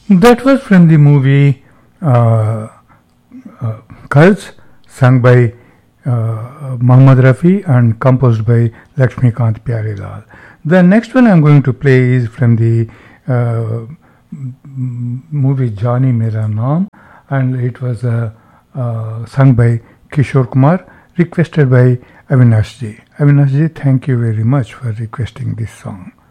That was from the movie Karz, sung by Mohammad Rafi and composed by Lakshmikant Pyarelal. The next one I'm going to play is from the movie Johnny Mera Naam, and it was sung by Kishore Kumar, requested by Avinash ji. Avinash ji, thank you very much for requesting this song.